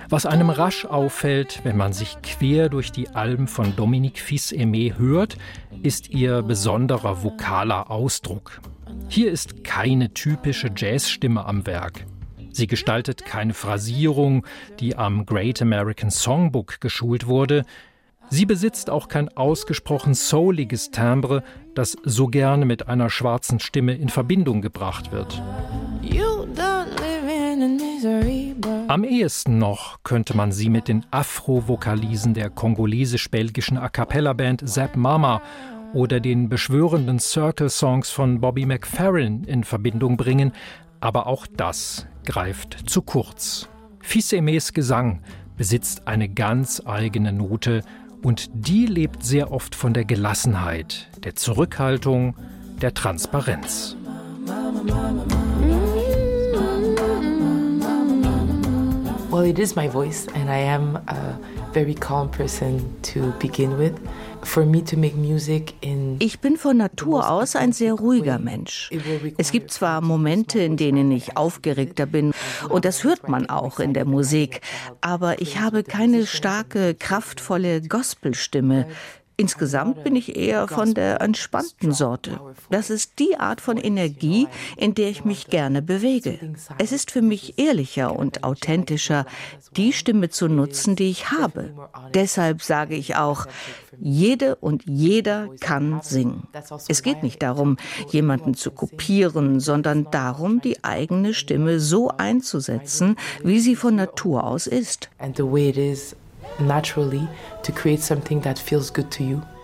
Was einem rasch auffällt, wenn man sich quer durch die Alben von Dominique Fils-Aimé hört, ist ihr besonderer vokaler Ausdruck. Hier ist keine typische Jazzstimme am Werk. Sie gestaltet keine Phrasierung, die am Great American Songbook geschult wurde. Sie besitzt auch kein ausgesprochen souliges Timbre, das so gerne mit einer schwarzen Stimme in Verbindung gebracht wird. Am ehesten noch könnte man sie mit den Afro-Vokalisen der kongolesisch-belgischen A-cappella-Band Zap Mama oder den beschwörenden Circle-Songs von Bobby McFerrin in Verbindung bringen, aber auch das greift zu kurz. Fils-Aimés Gesang besitzt eine ganz eigene Note und die lebt sehr oft von der Gelassenheit, der Zurückhaltung, der Transparenz. Well, it is my voice, and I am a very calm person to begin with. For me to make music Ich bin von Natur aus ein sehr ruhiger Mensch. Es gibt zwar Momente, in denen ich aufgeregter bin, und das hört man auch in der Musik, aber ich habe keine starke, kraftvolle Gospelstimme. Insgesamt bin ich eher von der entspannten Sorte. Das ist die Art von Energie, in der ich mich gerne bewege. Es ist für mich ehrlicher und authentischer, die Stimme zu nutzen, die ich habe. Deshalb sage ich auch, jede und jeder kann singen. Es geht nicht darum, jemanden zu kopieren, sondern darum, die eigene Stimme so einzusetzen, wie sie von Natur aus ist. naturally to create something that feels good to you.